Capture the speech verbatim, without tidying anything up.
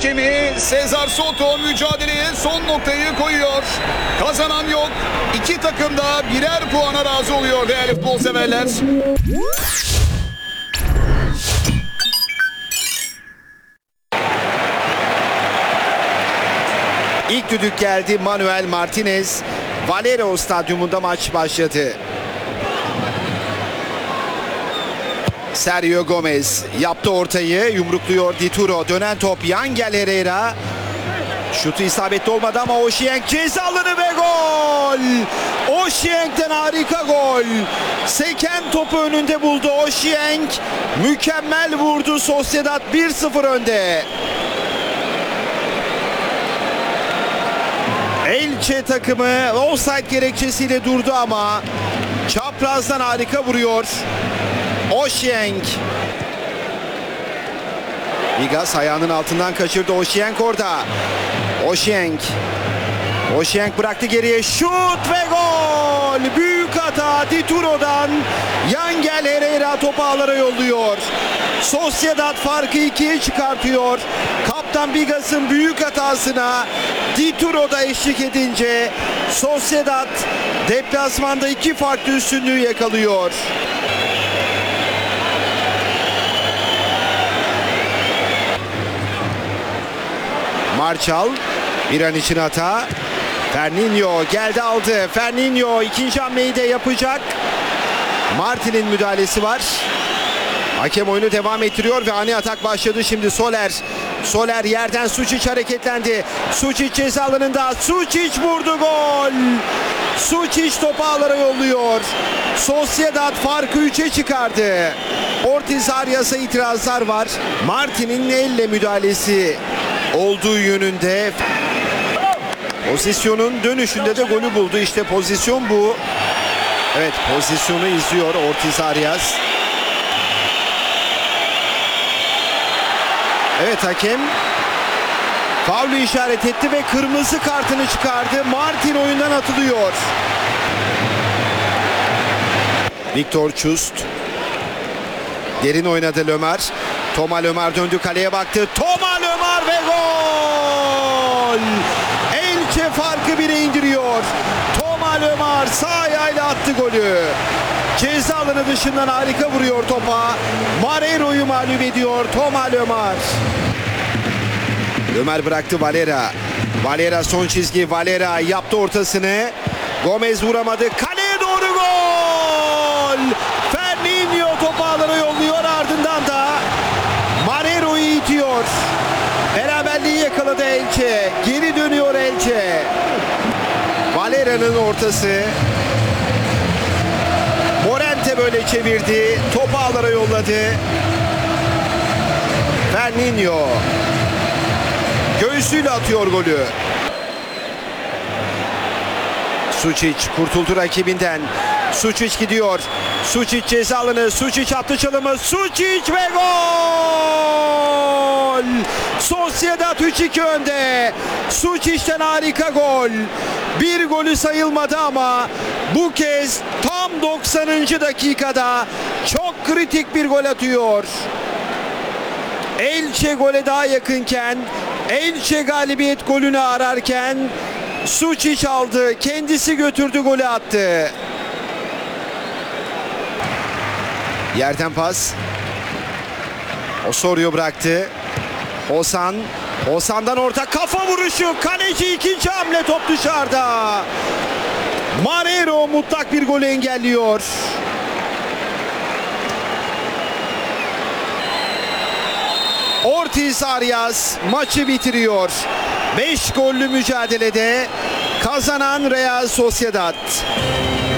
hakemi Cesar Soto mücadeleye son noktayı koyuyor. Kazanan yok. İki takım da birer puana razı oluyor değerli futbol severler. İlk düdük geldi. Manuel Martinez. Valero Stadyumunda maç başladı. Sergio Gomez yaptı ortayı. Yumrukluyor Dituro. Dönen top Yangel Herrera. Şutu isabetli olmadı ama Oshieng ceza alanı ve gol. Oshieng'den harika gol. Seken topu önünde buldu Oshieng. Mükemmel vurdu. Sociedad bir sıfır önde. Elche takımı offside gerekçesiyle durdu ama çaprazdan harika vuruyor. Oshieng. Vigas ayağının altından kaçırdı. Oshieng orada. Oshieng. Oshieng bıraktı geriye. Şut ve gol. Büyük hata Dituro'dan. Yangel Herrera topu ağlara yolluyor. Sociedad farkı ikiye çıkartıyor. Kaptan Vigas'ın büyük hatasına Dituro da eşlik edince Sociedad deplasmanda iki farklı üstünlüğü yakalıyor. Marçal bir an için hata. Fernandinho geldi aldı. Fernandinho ikinci hamleyi de yapacak. Martin'in müdahalesi var. Hakem oyunu devam ettiriyor ve ani atak başladı şimdi. Soler. Soler yerden Sučić hareketlendi. Sučić ceza alanında. Sučić vurdu, gol. Sučić topu ağlara yolluyor. Sociedad farkı üçe çıkardı. Ortiz Arias'a itirazlar var. Martin'in elle müdahalesi olduğu yönünde. Pozisyonun dönüşünde de golü buldu. İşte pozisyon bu. Evet, pozisyonu izliyor Ortiz Arias. Evet, hakem faulü işaret etti ve kırmızı kartını çıkardı. Martin oyundan atılıyor. Viktor Çust. Derin oynadı Lömer. Toma Lömer döndü, kaleye baktı. Toma Lömer ve gol! Elche farkı bire indiriyor. Toma Lömer sağ ayağıyla attı golü. Ceza alanı dışından harika vuruyor topa. Marrero'yu mağlup ediyor Toma Lömer. Lömer bıraktı Valera. Valera son çizgi. Valera yaptı ortasını. Gomez vuramadı. Kaleye doğru gol! Fernandinho topu ağlara yolluyor, ardından da Marrero'yu itiyor. Beraberliği yakaladı Elche. Geri dönüyor Elche. Valera'nın ortası. Morente böyle çevirdi. Topu ağlara yolladı. Fernandinho göğsüyle atıyor golü. Sučić kurtuldu rakibinden. Sučić gidiyor. Sučić ceza alanı. Sučić attı çalımı. Sučić ve gol! Sociedad üç iki önde. Sučić'ten harika gol. Bir golü sayılmadı ama bu kez tam doksanıncı dakikada çok kritik bir gol atıyor. Elche gole daha yakınken, Elche galibiyet golünü ararken Sučić aldı. Kendisi götürdü, golü attı. Yerden pas. Osorio bıraktı. Osan. Osan'dan orta kafa vuruşu. Kaleci ikinci hamle, top dışarıda. Marrero mutlak bir golü engelliyor. Ortiz Arias maçı bitiriyor. beş gollü mücadelede kazanan Real Sociedad.